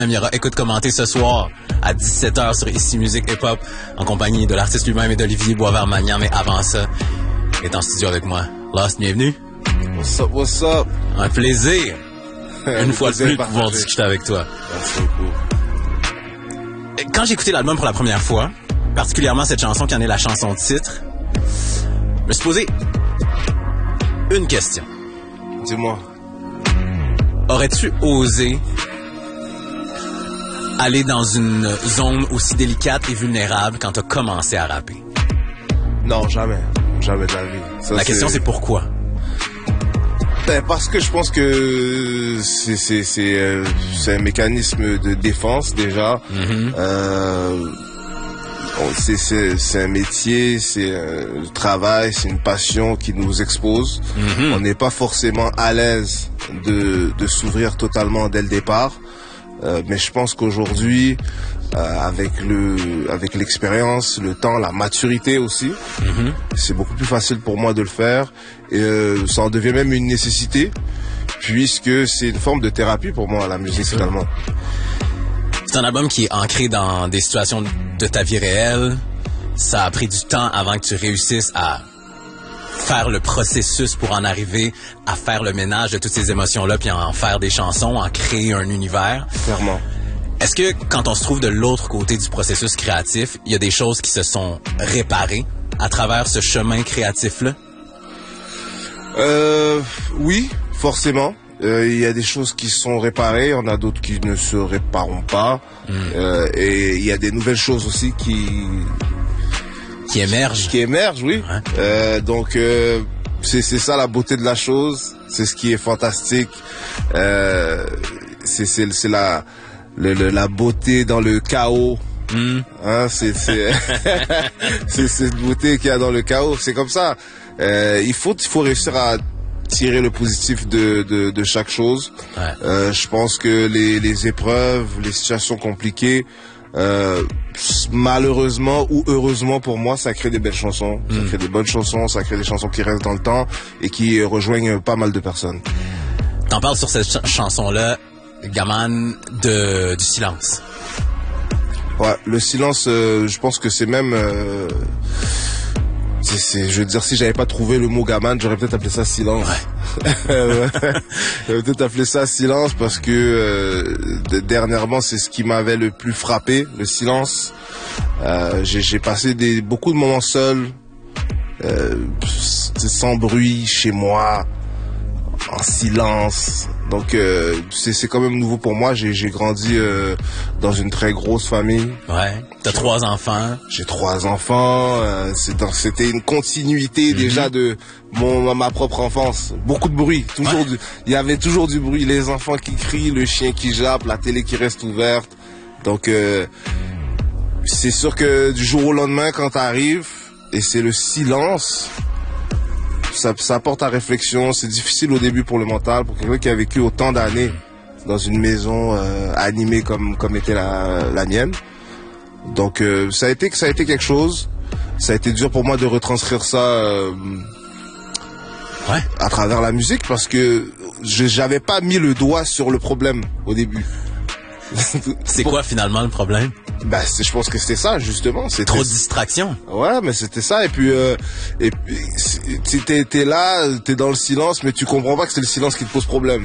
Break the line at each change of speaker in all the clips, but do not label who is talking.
Il y aura Écoute commenter ce soir à 17h sur Ici Musique Hip Hop en compagnie de l'artiste lui-même et d'Olivier Boisvert-Magnan. Mais avant ça, il est en studio avec moi. Lost, bienvenue.
What's up, what's up?
Un plaisir. Une fois de plus de pouvoir discuter avec toi.
Merci beaucoup.
Quand j'ai écouté l'album pour la première fois, particulièrement cette chanson qui en est la chanson titre, je me suis posé une question.
Dis-moi.
Aurais-tu osé aller dans une zone aussi délicate et vulnérable quand t'as commencé à rapper?
Non, jamais. Jamais de la vie. Ça,
la question, c'est pourquoi?
Ben, parce que je pense que c'est un mécanisme de défense, déjà. C'est un métier, c'est un travail, c'est une passion qui nous expose. On n'est pas forcément à l'aise de s'ouvrir totalement dès le départ. Mais je pense qu'aujourd'hui, avec l'expérience, le temps, la maturité aussi, c'est beaucoup plus facile pour moi de le faire. Et ça en devient même une nécessité, puisque c'est une forme de thérapie pour moi, la musique, finalement.
C'est un album qui est ancré dans des situations de ta vie réelle. Ça a pris du temps avant que tu réussisses à faire le processus pour en arriver à faire le ménage de toutes ces émotions-là, puis en faire des chansons, en créer un univers.
Clairement.
Est-ce que quand on se trouve de l'autre côté du processus créatif, il y a des choses qui se sont réparées à travers ce chemin créatif-là?
Oui, forcément. Il y a des choses qui sont réparées, il y en a d'autres qui ne se répareront pas. Et il y a des nouvelles choses aussi qui
émergent.
Qui émergent, oui.
Ouais.
Donc, c'est ça la beauté de la chose. C'est ce qui est fantastique. C'est la beauté dans le chaos. Hein, c'est cette beauté qu'il y a dans le chaos. C'est comme ça. Il faut réussir à tirer le positif de chaque chose.
Ouais.
Je pense que les épreuves, les situations compliquées, malheureusement ou heureusement pour moi, ça crée des belles chansons. Ça crée des bonnes chansons, ça crée des chansons qui restent dans le temps et qui rejoignent pas mal de personnes.
T'en parles sur cette chanson-là, Gaman, du silence.
Ouais, le silence, je pense que c'est même... je veux dire, si j'avais pas trouvé le mot gaman, j'aurais peut-être appelé ça silence. Ouais. J'aurais peut-être appelé ça silence parce que dernièrement, c'est ce qui m'avait le plus frappé, le silence. J'ai passé beaucoup de moments seuls, sans bruit, chez moi, en silence. Donc c'est quand même nouveau pour moi. J'ai grandi dans une très grosse famille.
Ouais. T'as 3 enfants.
J'ai 3 enfants. C'était une continuité déjà de ma propre enfance. Beaucoup de bruit. Toujours il y avait toujours du bruit. Les enfants qui crient, le chien qui jappe, la télé qui reste ouverte. Donc c'est sûr que du jour au lendemain, quand t'arrives et c'est le silence. Ça porte à réflexion. C'est difficile au début pour le mental, pour quelqu'un qui a vécu autant d'années dans une maison animée comme était la mienne. Donc ça a été quelque chose. Ça a été dur pour moi de retranscrire ça à travers la musique parce que j'avais pas mis le doigt sur le problème au début.
C'est quoi finalement le problème?
Ben, je pense que c'était ça, justement.
Trop de distractions.
Ouais, mais c'était ça. Et puis t'es là, t'es dans le silence, mais tu comprends pas que c'est le silence qui te pose problème.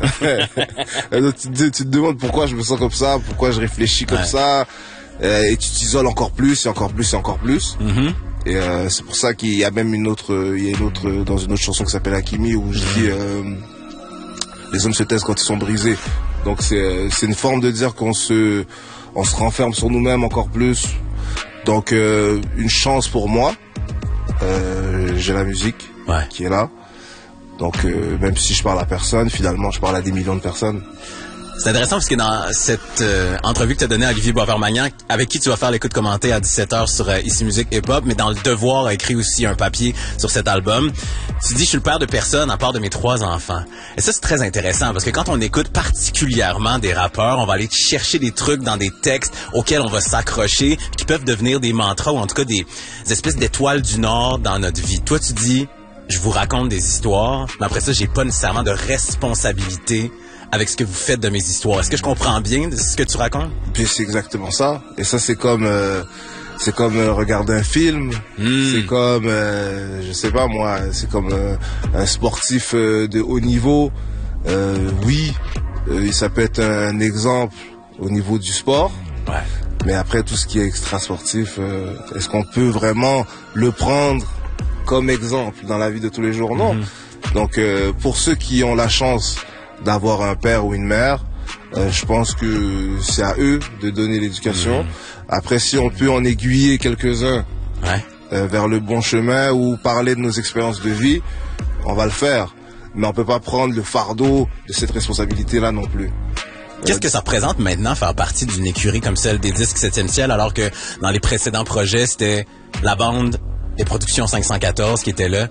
tu te demandes pourquoi je me sens comme ça, pourquoi je réfléchis comme ça, et tu t'isoles encore plus, et encore plus, et encore plus. Et c'est pour ça qu'il y a même une autre dans une autre chanson qui s'appelle Hakimi où je dis les hommes se taisent quand ils sont brisés. Donc c'est une forme de dire qu'on se renferme sur nous-mêmes encore plus. Donc une chance pour moi. J'ai la musique qui est là. Donc même si je parle à personne, finalement je parle à des millions de personnes.
C'est intéressant parce que dans cette entrevue que tu as donnée à Olivier Boisvert-Magnan, avec qui tu vas faire l'écoute commentée à 17h sur Ici Musique Hip Hop, mais dans Le Devoir a écrit aussi un papier sur cet album. Tu dis, je suis le père de personne à part de mes 3 enfants. Et ça, c'est très intéressant parce que quand on écoute particulièrement des rappeurs, on va aller chercher des trucs dans des textes auxquels on va s'accrocher, qui peuvent devenir des mantras ou en tout cas des espèces d'étoiles du Nord dans notre vie. Toi, tu dis, je vous raconte des histoires, mais après ça, j'ai pas nécessairement de responsabilité avec ce que vous faites de mes histoires. Est-ce que je comprends bien ce que tu racontes?
Puis c'est exactement ça. Et ça, c'est comme regarder un film. C'est comme, je sais pas moi, c'est comme un sportif de haut niveau. Oui, ça peut être un exemple au niveau du sport.
Ouais.
Mais après, tout ce qui est extra-sportif, est-ce qu'on peut vraiment le prendre comme exemple dans la vie de tous les jours? Non. Donc, pour ceux qui ont la chance d'avoir un père ou une mère, je pense que c'est à eux de donner l'éducation. Après, si on peut en aiguiller quelques-uns vers le bon chemin ou parler de nos expériences de vie, on va le faire. Mais on peut pas prendre le fardeau de cette responsabilité-là non plus.
Qu'est-ce que ça représente maintenant faire partie d'une écurie comme celle des Disques 7e ciel, alors que dans les précédents projets, c'était la bande et Production 514 qui étaient là?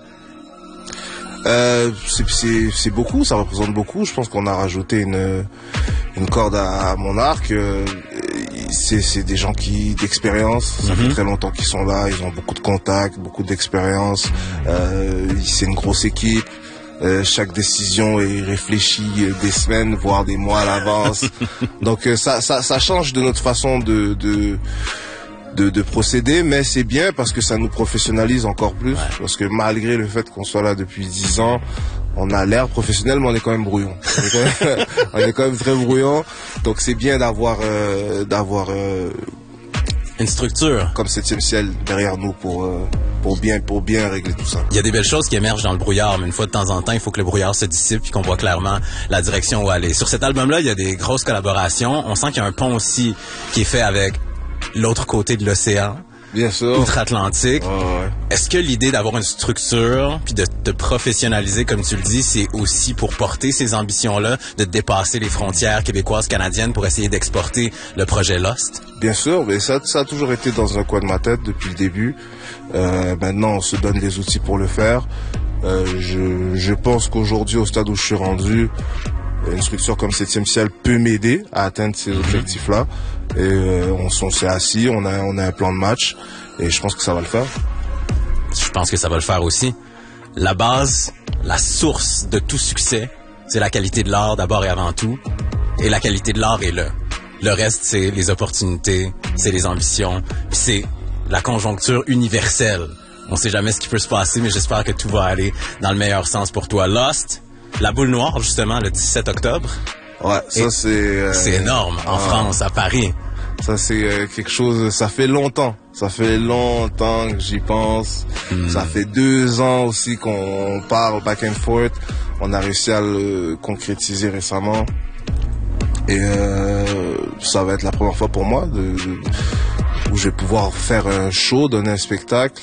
C'est beaucoup, ça représente beaucoup. Je pense qu'on a rajouté une corde à mon arc. C'est des gens d'expérience. Ça fait très longtemps qu'ils sont là. Ils ont beaucoup de contacts, beaucoup d'expérience. C'est une grosse équipe. Chaque décision est réfléchie des semaines, voire des mois à l'avance. Donc ça change de notre façon de procéder, mais c'est bien parce que ça nous professionnalise encore plus. Parce que malgré le fait qu'on soit là depuis 10 ans, on a l'air professionnel, mais on est quand même brouillon. On est quand même très brouillon. Donc c'est bien d'avoir
une structure
comme 7e ciel derrière nous pour bien régler tout ça.
Il y a des belles choses qui émergent dans le brouillard, mais une fois de temps en temps, il faut que le brouillard se dissipe et qu'on voit clairement la direction où aller. Sur cet album-là, il y a des grosses collaborations. On sent qu'il y a un pont aussi qui est fait avec l'autre côté de l'océan.
Bien sûr.
Outre-Atlantique.
Ouais.
Est-ce que l'idée d'avoir une structure puis de te professionnaliser, comme tu le dis, c'est aussi pour porter ces ambitions-là, de dépasser les frontières québécoises, canadiennes pour essayer d'exporter le projet Lost?
Bien sûr, mais ça a toujours été dans un coin de ma tête depuis le début. Maintenant, on se donne les outils pour le faire. Je pense qu'aujourd'hui, au stade où je suis rendu, une structure comme 7e ciel peut m'aider à atteindre ces objectifs-là. Et on s'est assis, on a un plan de match et je pense que ça va le faire.
Je pense que ça va le faire aussi. La base, la source de tout succès, c'est la qualité de l'art d'abord et avant tout. Et la qualité de l'art est là. Le reste, c'est les opportunités, c'est les ambitions, puis c'est la conjoncture universelle. On sait jamais ce qui peut se passer, mais j'espère que tout va aller dans le meilleur sens pour toi. Lost, la boule noire, justement, le 17 octobre.
Ouais, ça c'est...
c'est énorme, en France, à Paris.
Ça c'est quelque chose, ça fait longtemps que j'y pense. Ça fait 2 ans aussi qu'on parle back and forth. On a réussi à le concrétiser récemment. Et ça va être la première fois pour moi où je vais pouvoir faire un show, donner un spectacle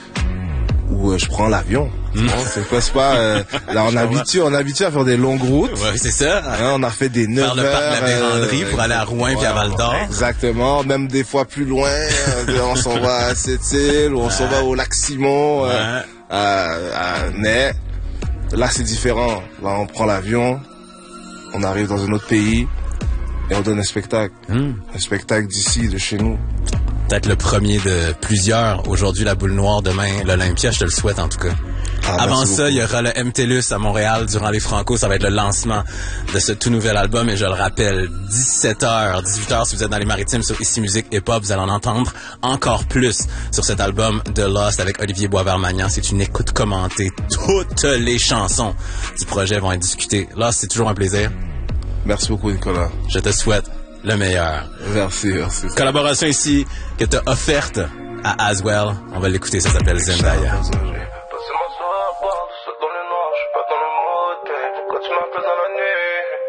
où je prends l'avion. C'est pas là on est habitué à faire des longues routes.
Ouais, c'est ça.
On a fait des 9 heures.
Faire le parc de la Vérandrie pour aller à Rouen puis à Val-d'Or.
Exactement, même des fois plus loin. On s'en va à Sept-Îles ou on s'en va au Lac-Simon, à Ney. Là c'est différent. Là on prend l'avion, on arrive dans un autre pays et on donne un spectacle. Un spectacle d'ici, de chez nous.
Peut-être le premier de plusieurs. Aujourd'hui, la boule noire. Demain, l'Olympia. Je te le souhaite, en tout cas. Avant ça, il y aura le MTLUS à Montréal durant les Franco. Ça va être le lancement de ce tout nouvel album. Et je le rappelle, 17h, 18h, si vous êtes dans les Maritimes sur Ici Musique Hip Hop, vous allez en entendre encore plus sur cet album de Lost avec Olivier Boisvert-Magnan. C'est une écoute commentée. Toutes les chansons du projet vont être discutées. Lost, c'est toujours un plaisir.
Merci beaucoup, Nicolas.
Je te souhaite le meilleur.
Merci.
Collaboration ici que t'as offerte à Aswell. On va l'écouter, ça s'appelle Zendaya.
Pourquoi tu m'appelles dans la nuit?